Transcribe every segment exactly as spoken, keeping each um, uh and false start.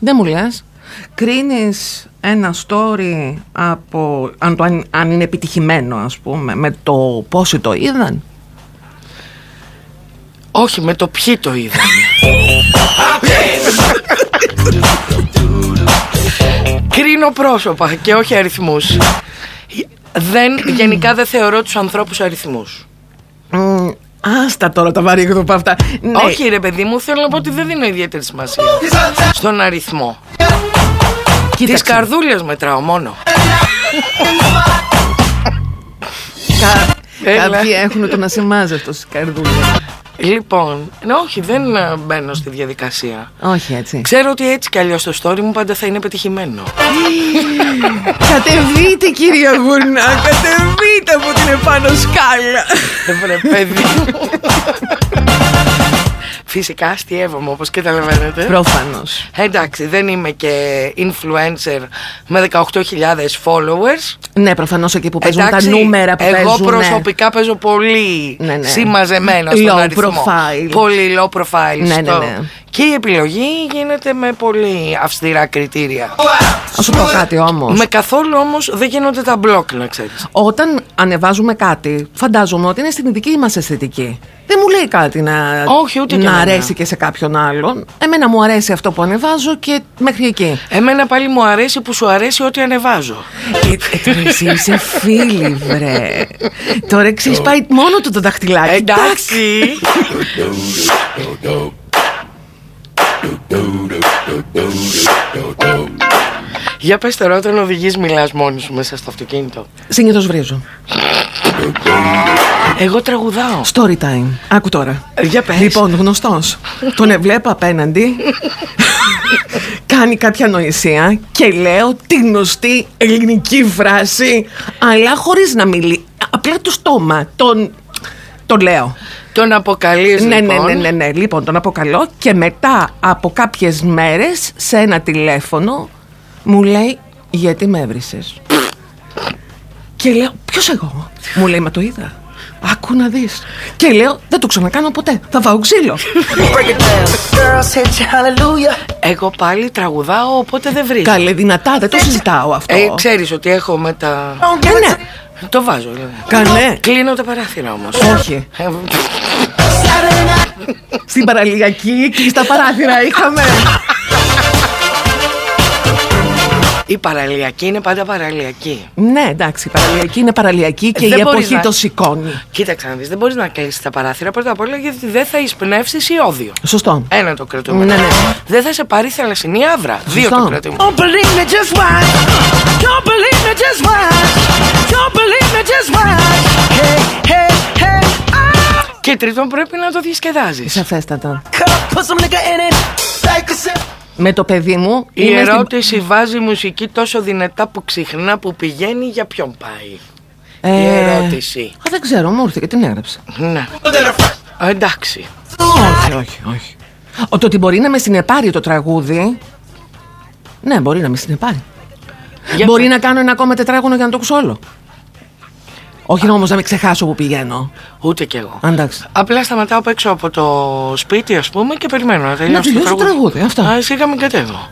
Δεν μου λες. Κρίνεις ένα story από, αν, το, αν, αν είναι επιτυχημένο, ας πούμε, με το πόσοι το είδαν? Όχι, με το ποιοι το είδαν. Κρίνω πρόσωπα και όχι αριθμούς. Δεν, γενικά δεν θεωρώ τους ανθρώπους αριθμούς. Mm, άστα τώρα τα βαρύγδουπα αυτά. Ναι. Όχι ρε παιδί μου, θέλω να πω ότι δεν δίνω ιδιαίτερη σημασία στον αριθμό. Τις καρδούλες μετράω μόνο. Κα... Κάποιοι έχουν το να σημάζευτο στις καρδούλες. Λοιπόν, ναι, όχι, δεν μπαίνω στη διαδικασία. Όχι έτσι. Ξέρω ότι έτσι κι αλλιώς το story μου πάντα θα είναι πετυχημένο. Κατεβείτε κυρία Γουρνά, κατεβείτε από την επάνω σκάλα. Βρε παιδί. Φυσικά αστειεύομαι, όπως καταλαβαίνετε. Προφανώς. Εντάξει, δεν είμαι και influencer με δεκαοκτώ χιλιάδες followers. Ναι, προφανώς εκεί που παίζουν. Εντάξει, τα νούμερα που εγώ παίζουν. Εγώ προσωπικά ναι. παίζω πολύ ναι, ναι. συμμαζεμένα στον low αριθμό. Profile. Πολύ low profile. Ναι, στο... ναι, ναι. Και η επιλογή γίνεται με πολύ αυστηρά κριτήρια. Θα σου πω κάτι όμως. Με καθόλου όμως δεν γίνονται τα μπλοκ, να ξέρεις. Όταν ανεβάζουμε κάτι, φαντάζομαι ότι είναι στην δική μας αισθητική. Δεν μου λέει κάτι να, όχι, ούτε να αρέσει και σε κάποιον άλλον. Εμένα μου αρέσει αυτό που ανεβάζω και μέχρι εκεί. Εμένα πάλι μου αρέσει που σου αρέσει ό,τι ανεβάζω. Ε, ε, εσύ είσαι φίλη, βρε. Τώρα εξής πάει μόνο του το δαχτυλάκι. Εντάξει. Για πες τώρα, όταν οδηγείς μιλάς μόνη σου μέσα στο αυτοκίνητο? Συνήθως βρίζω. Εγώ τραγουδάω. Story time. Άκου τώρα. Για πες. Λοιπόν, γνωστός. Τον βλέπω απέναντι. Κάνει κάποια νοησία και λέω τη γνωστή ελληνική φράση, αλλά χωρίς να μιλεί. Απλά το στόμα. Τον, τον λέω. Τον αποκαλείς ναι, λοιπόν. Ναι, ναι, ναι, ναι. Λοιπόν, τον αποκαλώ και μετά από κάποιες μέρες σε ένα τηλέφωνο μου λέει, γιατί με έβρισες? Και λέω, ποιος εγώ? Μου λέει, μα το είδα. Άκου να δεις. Και λέω, δεν το ξανακάνω ποτέ. Θα φάω ξύλο. Εγώ πάλι τραγουδάω, οπότε δεν βρίζω. Καλέ, δυνατά, δεν το συζητάω αυτό. Ε, ξέρεις ότι έχω με τα... Ε, ναι. Το βάζω. Κανέ. Κλείνω τα παράθυρα όμως. Όχι. Στην παραλιακή και στα παράθυρα είχαμε. Η παραλιακή είναι πάντα παραλιακή. Ναι, εντάξει, η παραλιακή είναι παραλιακή και δεν η εποχή να... το σηκώνει. Κοίταξε να δεις, δεν μπορείς να κλείσεις τα παράθυρα πρώτα απ' όλα γιατί δεν θα εισπνεύσεις ιόδιο. Σωστό. Ένα το κρατούμε. Ναι, ναι. Δεν θα σε πάρει θαλασσινή άβρα. Σωστό. Δύο το κρατούμε. Και τρίτον πρέπει να το διασκεδάζεις. Σαφέστατα. Με το παιδί μου η ερώτηση στην... βάζει μουσική τόσο δυνατά που ξυχνά που πηγαίνει, για ποιον πάει? Ε... Η ερώτηση. Α, δεν ξέρω, μου ήρθε και την έγραψε. Ναι. Α, εντάξει. Όχι, όχι, όχι. Ο, το ότι μπορεί να με συνεπάρει το τραγούδι. Ναι, μπορεί να με συνεπάρει. Για μπορεί να κάνω ένα ακόμα τετράγωνο για να το ακούσω όλο. Όχι όμως να με ξεχάσω που πηγαίνω. Ούτε κι εγώ. Εντάξει. Απλά σταματάω απ' έξω από το σπίτι, ας πούμε, και περιμένω να τελειώσει το τραγούδι. τραγούδι αυτό. Α, εσύ είχαμε κατέβω.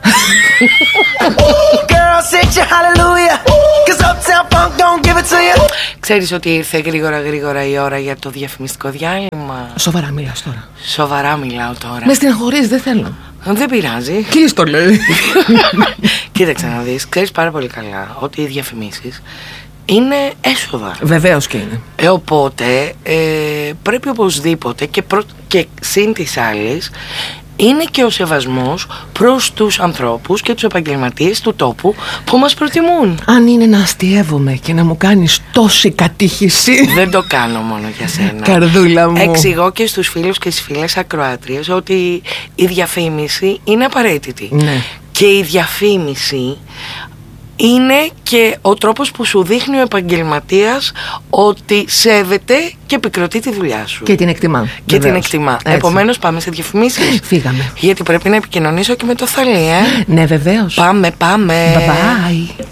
Ξέρεις ότι ήρθε γρήγορα γρήγορα η ώρα για το διαφημιστικό διάλειμμα? Σοβαρά μιλάς τώρα? Σοβαρά μιλάω τώρα. Με στεναχωρείς, δεν θέλω. Δεν πειράζει. Κλείς το λέει. Κοίταξε να δεις, ξέρεις πάρα πολύ καλά ότι οι διαφημίσεις είναι έσοδα. Βεβαίως και είναι. Ε, οπότε ε, πρέπει οπωσδήποτε και, προ... και συν της άλλης είναι και ο σεβασμός προς τους ανθρώπους και τους επαγγελματίες του τόπου που μας προτιμούν. Αν είναι να αστειεύομαι και να μου κάνεις τόση κατήχηση. Δεν το κάνω μόνο για σένα. Καρδούλα μου. Εξηγώ και στους φίλους και στις φίλες ακροάτριες ότι η διαφήμιση είναι απαραίτητη. Ναι. Και η διαφήμιση είναι και ο τρόπος που σου δείχνει ο επαγγελματίας ότι σέβεται και επικροτεί τη δουλειά σου. Και την εκτιμά. Και βεβαίως. Την εκτιμά. Έτσι. Επομένως πάμε σε διαφημίσεις. Φύγαμε. Γιατί πρέπει να επικοινωνήσω και με το Θαλή, ε. Ναι, βεβαίως. Πάμε, πάμε. Bye bye.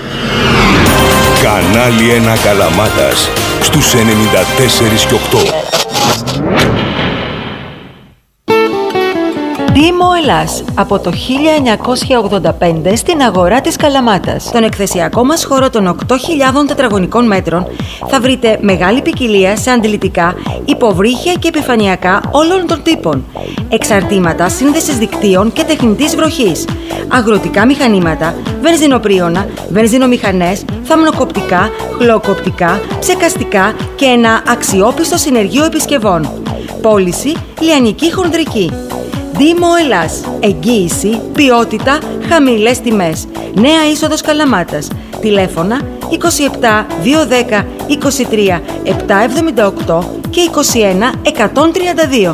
Κανάλι ένα Καλαμάτας στους ενενήντα τέσσερα και οκτώ. Δήμο Ελλάς, από το χίλια εννιακόσια ογδόντα πέντε στην αγορά της Καλαμάτας. Στον εκθεσιακό μας χώρο των οκτώ χιλιάδων τετραγωνικών μέτρων θα βρείτε μεγάλη ποικιλία σε αντιλητικά, υποβρύχια και επιφανειακά όλων των τύπων, εξαρτήματα σύνδεσης δικτύων και τεχνητής βροχής, αγροτικά μηχανήματα, βενζινοπρίωνα, βενζινομηχανές, θαμνοκοπτικά, χλωκοπτικά, ψεκαστικά και ένα αξιόπιστο συνεργείο επισκευών. Πώληση λιανική χονδρική. Δήμο Ελλάς. Εγγύηση, ποιότητα, χαμηλές τιμές. Νέα είσοδος Καλαμάτας. Τηλέφωνα είκοσι επτά διακόσια δέκα είκοσι τρία επτακόσια εβδομήντα οκτώ και είκοσι ένα εκατόν τριάντα δύο.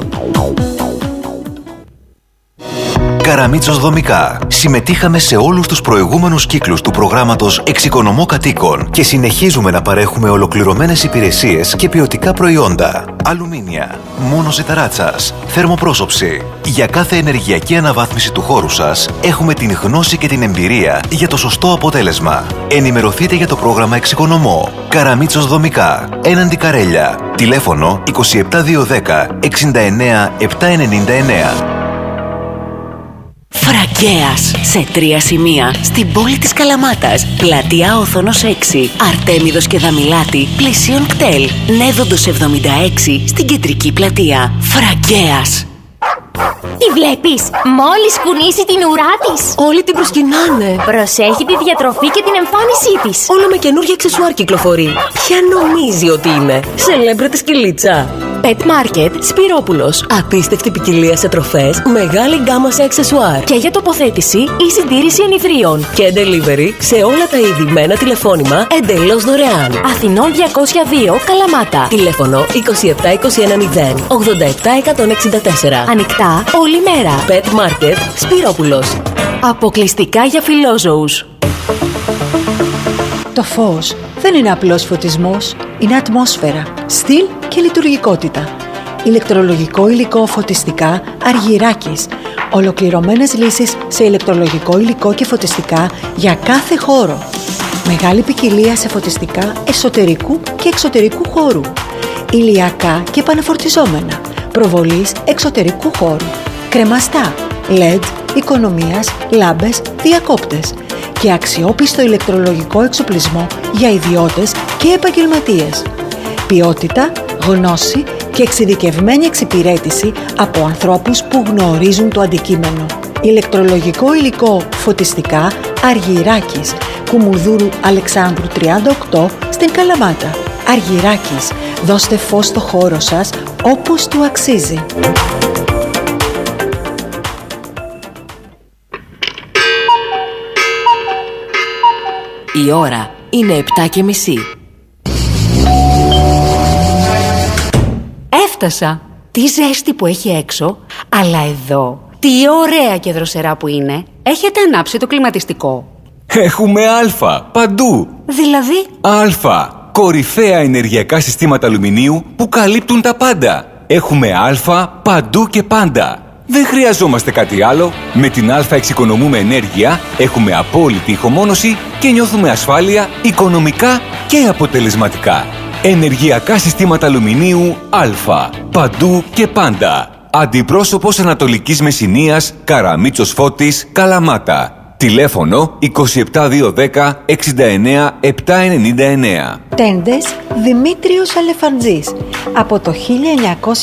Καραμίτσος Δομικά. Συμμετείχαμε σε όλους τους προηγούμενους κύκλους του προγράμματος Εξοικονομώ Κατοίκων και συνεχίζουμε να παρέχουμε ολοκληρωμένες υπηρεσίες και ποιοτικά προϊόντα. Αλουμίνια, μόνωση ταράτσας, θερμοπρόσωψη. Για κάθε ενεργειακή αναβάθμιση του χώρου σας έχουμε την γνώση και την εμπειρία για το σωστό αποτέλεσμα. Ενημερωθείτε για το πρόγραμμα Εξοικονομώ. Καραμίτσος Δομικά. Έναντι Καρέλια. Τηλέφωνο είκοσι επτά διακόσια δέκα εξήντα εννέα επτακόσια ενενήντα εννέα. Φραγκέας, σε τρία σημεία, στην πόλη της Καλαμάτας. Πλατεία Όθωνος έξι, Αρτέμιδος και Δαμιλάτη, πλησίον κτέλ. Νέδοντος εβδομήντα έξι, στην κεντρική πλατεία. Φραγκέας. Τι βλέπεις? Μόλις κουνήσει την ουρά της, όλοι την προσκυνάνε. Προσέχει τη διατροφή και την εμφάνισή της. Όλο με καινούργια αξεσουάρ κυκλοφορεί. Ποια νομίζει ότι είναι? Σελέμπρετη σκυλίτσα. Pet Market Σπυρόπουλος. Απίστευτη ποικιλία σε τροφές, μεγάλη γκάμα σε αξεσουάρ. Και για τοποθέτηση ή συντήρηση ενιδρίων. Και delivery σε όλα τα είδη με ένα τηλεφώνημα εντελώς δωρεάν. Αθηνών διακόσια δύο, Καλαμάτα. Τηλέφωνο είκοσι επτά είκοσι ένα μηδέν ογδόντα επτά εκατόν εξήντα τέσσερα. Ανοιχτά όλη μέρα. Pet Market Σπυρόπουλος. Αποκλειστικά για φιλόζωους. Το φως δεν είναι απλός φωτισμός, είναι ατμόσφαιρα, στυλ και λειτουργικότητα. Ηλεκτρολογικό υλικό φωτιστικά Αργυράκης. Ολοκληρωμένες λύσεις σε ηλεκτρολογικό υλικό και φωτιστικά για κάθε χώρο. Μεγάλη ποικιλία σε φωτιστικά εσωτερικού και εξωτερικού χώρου. Ηλιακά και επαναφορτιζόμενα. Προβολής εξωτερικού χώρου. Κρεμαστά, ελ ι ντι, οικονομίας, λάμπες, διακόπτες. Και αξιόπιστο ηλεκτρολογικό εξοπλισμό για ιδιώτες και επαγγελματίες. Ποιότητα, γνώση και εξειδικευμένη εξυπηρέτηση από ανθρώπους που γνωρίζουν το αντικείμενο. Ηλεκτρολογικό υλικό φωτιστικά Αργυράκης, Κουμουνδούρου Αλεξάνδρου τριάντα οκτώ στην Καλαμάτα. Αργυράκης, δώστε φως στο χώρο σας όπως του αξίζει. Η ώρα είναι επτά και μισή. Έφτασα. Τι ζέστη που έχει έξω, αλλά εδώ τι ωραία και δροσερά που είναι. Έχετε ανάψει το κλιματιστικό? Έχουμε Α παντού. Δηλαδή? Α. Κορυφαία ενεργειακά συστήματα αλουμινίου που καλύπτουν τα πάντα. Έχουμε Α παντού και πάντα. Δεν χρειαζόμαστε κάτι άλλο. Με την Α εξοικονομούμε ενέργεια, έχουμε απόλυτη ηχομόνωση και νιώθουμε ασφάλεια οικονομικά και αποτελεσματικά. Ενεργειακά συστήματα αλουμινίου Α. Παντού και πάντα. Αντιπρόσωπος Ανατολικής Μεσσηνίας, Καραμίτσος Φώτης, Καλαμάτα. Τηλέφωνο είκοσι επτά διακόσια δέκα εξήντα εννέα επτακόσια ενενήντα εννέα. Τέντες Δημήτριος Αλεφαντζής. Από το χίλια εννιακόσια